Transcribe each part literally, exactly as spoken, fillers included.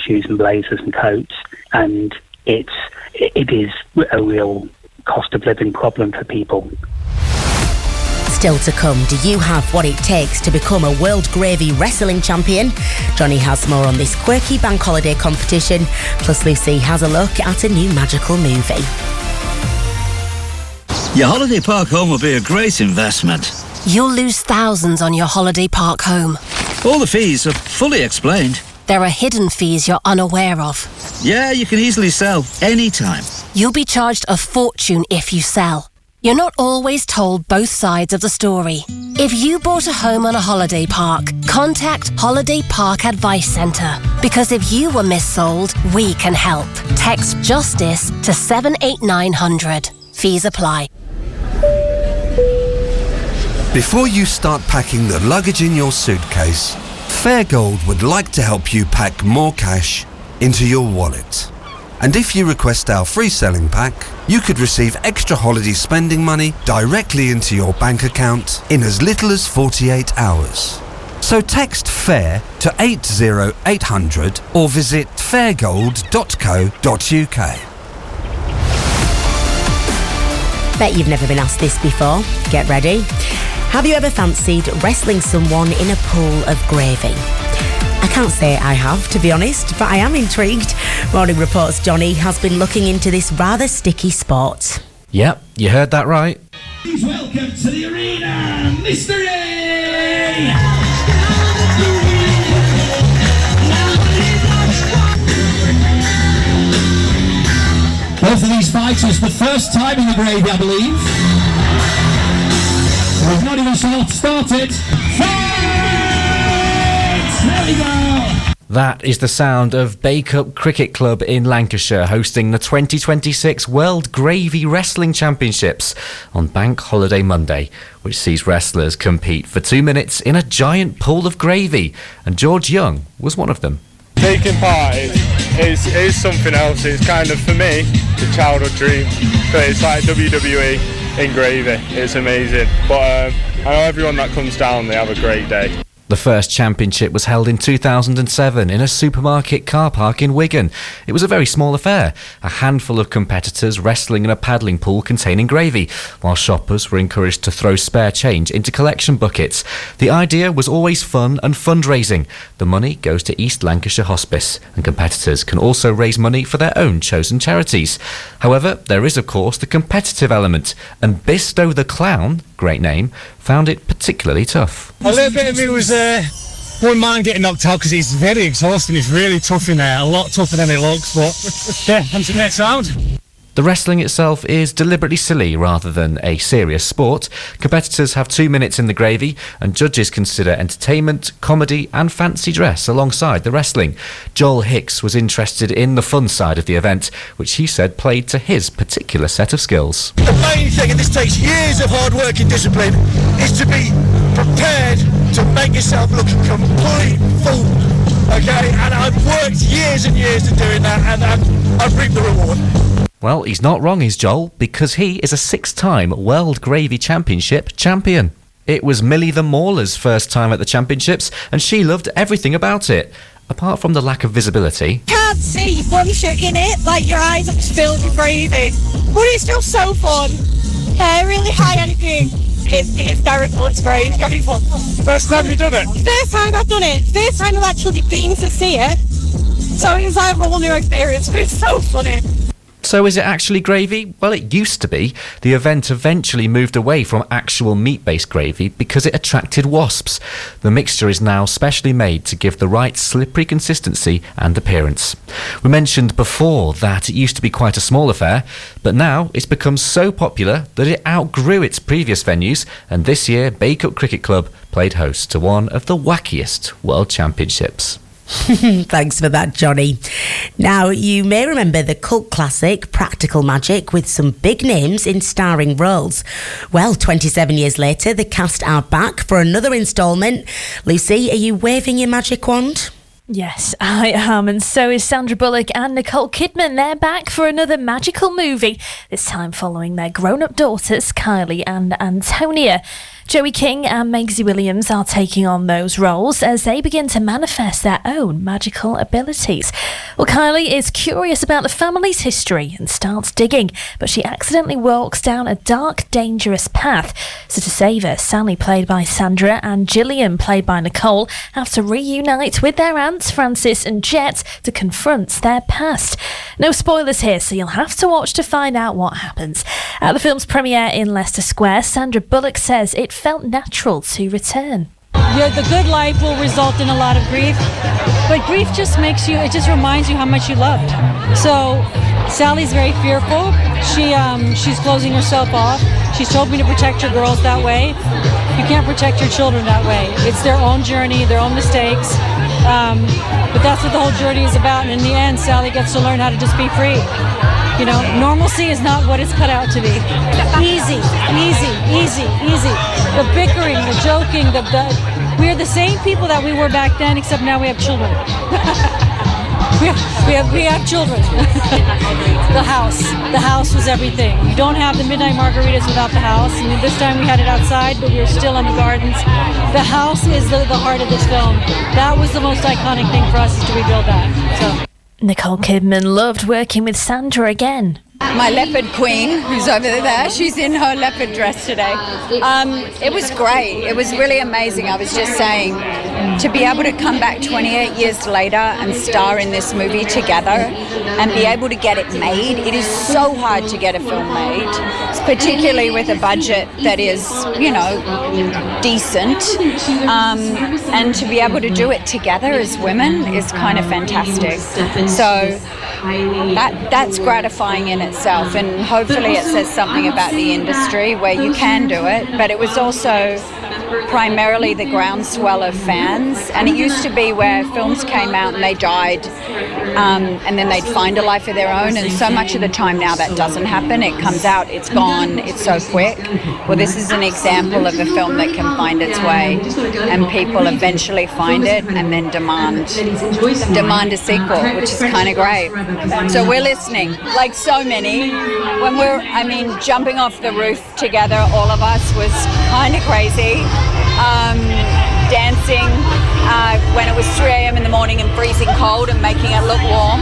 shoes and blazers and coats, and it's it is a real cost of living problem for people. Still to come, do you have what it takes to become a World Gravy Wrestling Champion? Johnny has more on this quirky bank holiday competition, plus Lucy has a look at a new magical movie. Your holiday park home will be a great investment. You'll lose thousands on your holiday park home. All the fees are fully explained. There are hidden fees you're unaware of. Yeah, you can easily sell anytime. You'll be charged a fortune if you sell. You're not always told both sides of the story. If you bought a home on a holiday park, contact Holiday Park Advice Centre. Because if you were missold, we can help. Text JUSTICE to seven eight nine hundred. Fees apply. Before you start packing the luggage in your suitcase, Fairgold would like to help you pack more cash into your wallet. And if you request our free selling pack, you could receive extra holiday spending money directly into your bank account in as little as forty-eight hours. So text FAIR to eight zero eight hundred or visit fairgold dot co dot uk. Bet you've never been asked this before. Get ready. Have you ever fancied wrestling someone in a pool of gravy? I can't say I have, to be honest, but I am intrigued. Morning Report's Johnny has been looking into this rather sticky sport. Yep, you heard that right. Please welcome to the arena, Mister A! Both of these fighters for the first time in the gravy, I believe. We've not even started. There we go. That is the sound of Bacup Cricket Club in Lancashire hosting the twenty twenty-six World Gravy Wrestling Championships on Bank Holiday Monday, which sees wrestlers compete for two minutes in a giant pool of gravy, and George Young was one of them. Taking part is, is, is something else. It's kind of, for me, the childhood dream. But it's like W W E in gravy. It's amazing. But um, I know everyone that comes down, they have a great day. The first championship was held in two thousand seven in a supermarket car park in Wigan. It was a very small affair, a handful of competitors wrestling in a paddling pool containing gravy, while shoppers were encouraged to throw spare change into collection buckets. The idea was always fun and fundraising. The money goes to East Lancashire Hospice, and competitors can also raise money for their own chosen charities. However, there is of course the competitive element, and Bisto the Clown, great name, found it particularly tough. A little bit of me was uh, wouldn't mind getting knocked out because it's very exhausting. It's really tough in there, a lot tougher than it looks, but yeah, I'm seeing that sound. The wrestling itself is deliberately silly rather than a serious sport. Competitors have two minutes in the gravy, and judges consider entertainment, comedy and fancy dress alongside the wrestling. Joel Hicks was interested in the fun side of the event, which he said played to his particular set of skills. The main thing, and this takes years of hard work and discipline, is to be prepared to make yourself look a complete fool. Okay, and I've worked years and years to doing that, and, and I've reaped the reward. Well, he's not wrong, is Joel, because he is a six-time World Gravy Championship champion. It was Millie the Mauler's first time at the championships, and she loved everything about it, apart from the lack of visibility. Can't see once you're in it, like your eyes are just filled with gravy, but it's just so fun. Yeah, really high energy. It's, it's terrible, it's great, it's very fun. First time you've done it? First time I've done it. First time I've actually been to see it. So it was like a whole new experience, but it's so funny. So is it actually gravy? Well, it used to be. The event eventually moved away from actual meat-based gravy because it attracted wasps. The mixture is now specially made to give the right slippery consistency and appearance. We mentioned before that it used to be quite a small affair, but now it's become so popular that it outgrew its previous venues, and this year Bacup Cricket Club played host to one of the wackiest World Championships. Thanks for that, Johnny. Now, you may remember the cult classic Practical Magic with some big names in starring roles. Well, twenty-seven years later, the cast are back for another instalment. Lucy, are you waving your magic wand? Yes, I am, and so is Sandra Bullock and Nicole Kidman. They're back for another magical movie, this time following their grown-up daughters, Kylie and Antonia. Joey King and Maisie Williams are taking on those roles as they begin to manifest their own magical abilities. Well, Kylie is curious about the family's history and starts digging, but she accidentally walks down a dark, dangerous path. So to save her, Sally, played by Sandra, and Gillian, played by Nicole, have to reunite with their aunts Frances and Jet to confront their past. No spoilers here, so you'll have to watch to find out what happens. At the film's premiere in Leicester Square, Sandra Bullock says it felt natural to return. Yeah, the good life will result in a lot of grief, but grief just makes you, it just reminds you how much you loved. So Sally's very fearful. She um, she's closing herself off. She's told me to protect your girls that way. You can't protect your children that way. It's their own journey, their own mistakes. Um, but that's what the whole journey is about. And in the end, Sally gets to learn how to just be free. You know, normalcy is not what it's cut out to be. Easy, easy, easy, easy. The bickering, the joking, the, the we're the same people that we were back then, except now we have children. we, have, we have we have children. The house, the house was everything. You don't have the midnight margaritas without the house. I mean, this time we had it outside, but we were still in the gardens. The house is the, the heart of this film. That was the most iconic thing for us, is to rebuild that. So. Nicole Kidman loved working with Sandra again. My leopard queen, who's over there, she's in her leopard dress today. Um, it was great. It was really amazing. I was just saying, to be able to come back twenty-eight years later and star in this movie together and be able to get it made, it is so hard to get a film made, particularly with a budget that is, you know, decent. Um, and to be able to do it together as women is kind of fantastic. So that that's gratifying in itself, and hopefully it says something about the industry where you can do it. But it was also primarily the groundswell of fans, and it used to be where films came out and they died, um, and then they'd find a life of their own, and so much of the time now that doesn't happen. It comes out, it's gone, it's so quick. Well, this is an example of a film that can find its way, and people eventually find it and then demand demand a sequel, which is kind of great. So we're listening, like so many. When we're, I mean, jumping off the roof together, all of us, was kind of crazy. Um, dancing uh, when it was three a.m. in the morning and freezing cold and making it look warm.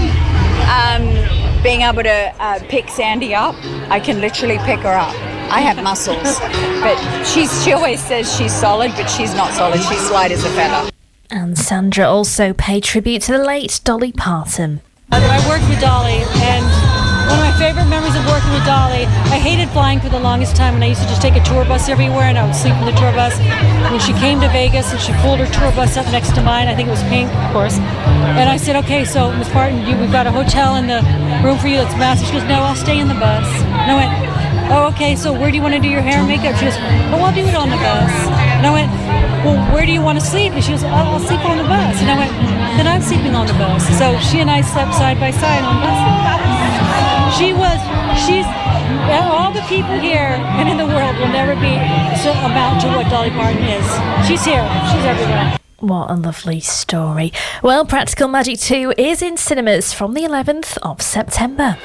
Um, being able to uh, pick Sandy up, I can literally pick her up. I have muscles, but she's, she always says she's solid, but she's not solid. She's light as a feather. And Sandra also paid tribute to the late Dolly Parton. I worked with Dolly, and one of my favorite memories of working with Dolly, I hated flying for the longest time, and I used to just take a tour bus everywhere, and I would sleep in the tour bus. When she came to Vegas and she pulled her tour bus up next to mine, I think it was pink, of course, and I said, okay, so Miss Parton, you, we've got a hotel in the room for you that's massive. She goes, no, I'll stay in the bus. And I went, oh, okay, so where do you want to do your hair and makeup? She goes, oh, I'll do it on the bus. And I went, well, where do you want to sleep? And she goes, oh, I'll sleep on the bus. And I went, then I'm sleeping on the bus. So she and I slept side by side on buses. She was, she's, all the people here and in the world will never be so amount to what Dolly Parton is. She's here. She's everywhere. What a lovely story. Well, Practical Magic two is in cinemas from the eleventh of September.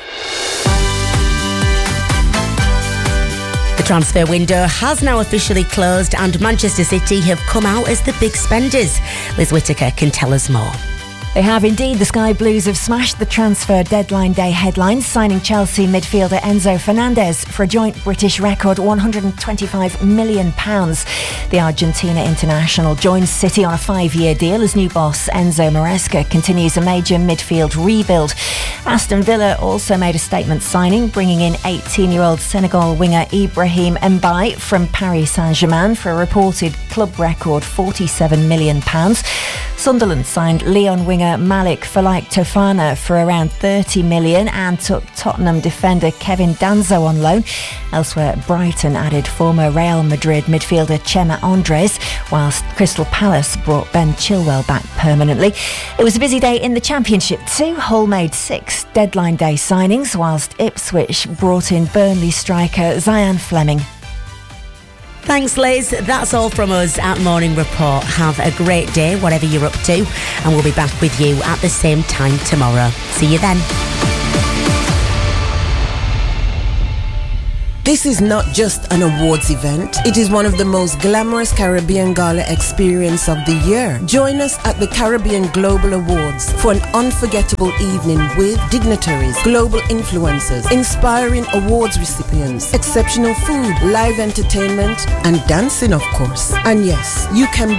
The transfer window has now officially closed and Manchester City have come out as the big spenders. Liz Whittaker can tell us more. They have indeed. The Sky Blues have smashed the transfer deadline day headlines, signing Chelsea midfielder Enzo Fernandez for a joint British record one hundred twenty-five million pounds. The Argentina international joins City on a five-year deal as new boss Enzo Maresca continues a major midfield rebuild. Aston Villa also made a statement signing, bringing in eighteen-year-old Senegal winger Ibrahim Mbaye from Paris Saint-Germain for a reported club record forty-seven million pounds. Sunderland signed Lyon winger Malik Falak Tofana for around thirty million pounds and took Tottenham defender Kevin Danzo on loan. Elsewhere, Brighton added former Real Madrid midfielder Chema Andres, whilst Crystal Palace brought Ben Chilwell back permanently. It was a busy day in the Championship too. Hull made six deadline day signings, whilst Ipswich brought in Burnley striker Zian Fleming. Thanks, Liz. That's all from us at Morning Report. Have a great day, whatever you're up to, and we'll be back with you at the same time tomorrow. See you then. This is not just an awards event. It is one of the most glamorous Caribbean Gala experience of the year. Join us at the Caribbean Global Awards for an unforgettable evening with dignitaries, global influencers, inspiring awards recipients, exceptional food, live entertainment, and dancing, of course. And yes, you can be